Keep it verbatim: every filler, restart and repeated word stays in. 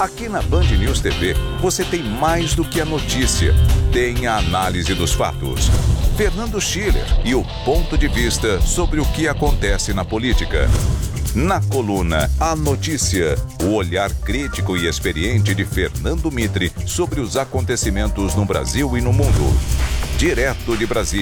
Aqui na Band News T V, você tem mais do que a notícia. Tem a análise dos fatos. Fernando Schiller e o ponto de vista sobre o que acontece na política. Na coluna A Notícia, o olhar crítico e experiente de Fernando Mitre sobre os acontecimentos no Brasil e no mundo. Direto de Brasília.